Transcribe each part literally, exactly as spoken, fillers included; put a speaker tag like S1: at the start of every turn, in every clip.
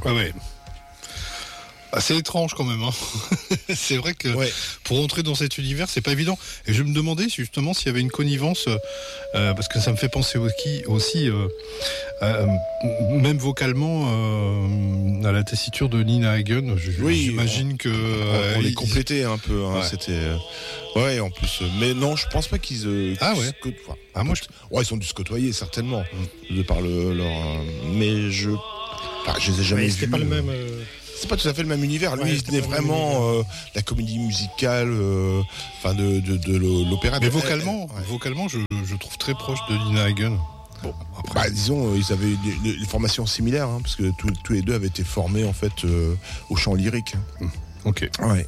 S1: Ouais, ouais. Ah, c'est étrange quand même. Hein. C'est vrai que ouais. pour entrer dans cet univers, c'est pas évident. Et je me demandais justement s'il y avait une connivence, euh, parce que ça me fait penser aussi, aussi euh, euh, même vocalement, euh, à la tessiture de Nina Hagen.
S2: Oui,
S1: j'imagine
S2: on,
S1: que
S2: euh, on, on les
S1: ils...
S2: complétait un peu. Hein, ouais. C'était, euh, ouais, en plus. Euh, mais non, je pense pas qu'ils. Euh,
S1: ah ouais.
S2: Scot... Enfin,
S1: ah moi, je...
S2: ouais, ils sont dû se côtoyer certainement, mm. de par le, leur. Euh, mais je. Enfin, je les ai jamais
S3: ouais,
S2: vus.
S3: C'était pas le même. Euh...
S2: C'est pas tout à fait le même univers. Lui,
S3: ouais,
S2: il tenait vraiment euh, la comédie musicale, enfin euh, de, de, de l'opéra.
S1: Mais vocalement, ouais. vocalement, je, je trouve très proche de Nina Hagen.
S2: Bon, après, bah, disons, ils avaient des, des formations similaires, hein, parce que tous, tous les deux avaient été formés en fait euh, au chant lyrique.
S1: Mmh. Ok.
S2: Ouais.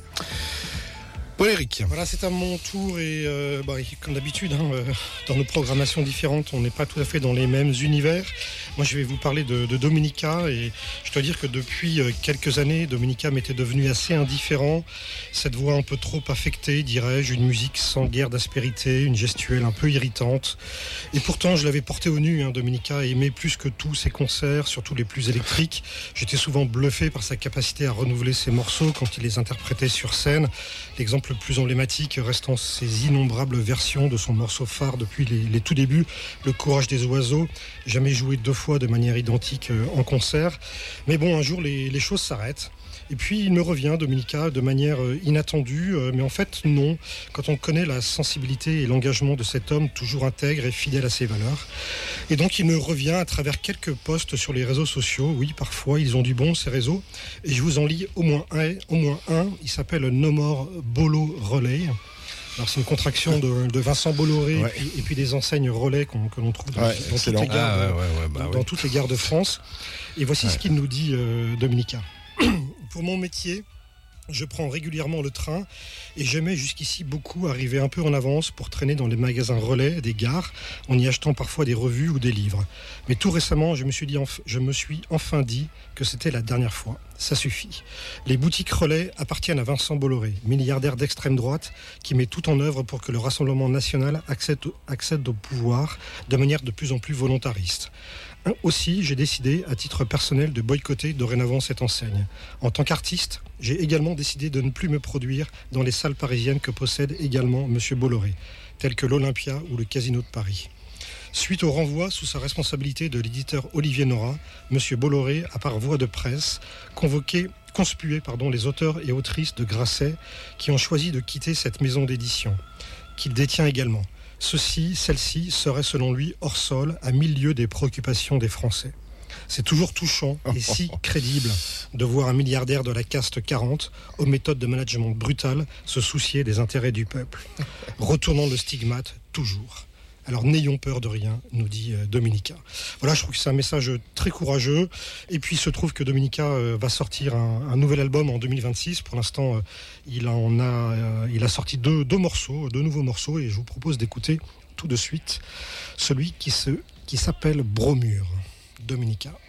S1: Paul Eric.
S3: Voilà, c'est à mon tour et euh, bah, comme d'habitude, hein, euh, dans nos programmations différentes, on n'est pas tout à fait dans les mêmes univers. Moi, je vais vous parler de, de Domenica et je dois dire que depuis euh, quelques années, Domenica m'était devenu assez indifférent. Cette voix un peu trop affectée, dirais-je, une musique sans guère d'aspérité, une gestuelle un peu irritante. Et pourtant, je l'avais porté au nu, hein, Domenica, et aimé plus que tous ses concerts, surtout les plus électriques. J'étais souvent bluffé par sa capacité à renouveler ses morceaux quand il les interprétait sur scène. L'exemple le plus emblématique restant ses innombrables versions de son morceau phare depuis les, les tout débuts, Le Courage des oiseaux, jamais joué deux fois de manière identique en concert. Mais bon, un jour, les, les choses s'arrêtent. Et puis, il me revient, Domenica, de manière inattendue, mais en fait, non. Quand on connaît la sensibilité et l'engagement de cet homme, toujours intègre et fidèle à ses valeurs. Et donc, il me revient à travers quelques posts sur les réseaux sociaux. Oui, parfois, ils ont du bon, ces réseaux. Et je vous en lis au moins un. Au moins un. Il s'appelle No More Bolo Relay. Alors, c'est une contraction de, de Vincent Bolloré, ouais. et, puis, et puis des enseignes relais qu'on, que l'on trouve dans, ouais, dans, toutes, les gares, ah, ouais, ouais, bah, dans ouais. toutes les gares de France. Et voici ouais. ce qu'il nous dit, euh, Domenica. Pour mon métier, je prends régulièrement le train et j'aimais jusqu'ici beaucoup arriver un peu en avance pour traîner dans les magasins relais des gares en y achetant parfois des revues ou des livres. Mais tout récemment, je me suis dit, je me suis enfin dit que c'était la dernière fois. Ça suffit. Les boutiques relais appartiennent à Vincent Bolloré, milliardaire d'extrême droite qui met tout en œuvre pour que le Rassemblement national accède, accède au pouvoir de manière de plus en plus volontariste. Aussi, j'ai décidé, à titre personnel, de boycotter dorénavant cette enseigne. En tant qu'artiste, j'ai également décidé de ne plus me produire dans les salles parisiennes que possède également M. Bolloré, telles que l'Olympia ou le Casino de Paris. Suite au renvoi sous sa responsabilité de l'éditeur Olivier Nora, M. Bolloré a par voie de presse convoqué, conspué pardon, les auteurs et autrices de Grasset qui ont choisi de quitter cette maison d'édition, qu'il détient également. Ceci, celle-ci, serait selon lui hors sol, à mille lieues des préoccupations des Français. C'est toujours touchant et si crédible de voir un milliardaire de la caste quarante, aux méthodes de management brutales, se soucier des intérêts du peuple. Retournons le stigmate, toujours. Alors n'ayons peur de rien, nous dit euh, Domenica. Voilà, je trouve que c'est un message très courageux. Et puis il se trouve que Domenica euh, va sortir un, un nouvel album en deux mille vingt-six. Pour l'instant, euh, il en a, euh, il a sorti deux, deux morceaux, deux nouveaux morceaux, et je vous propose d'écouter tout de suite celui qui se, qui s'appelle Bromure. Domenica.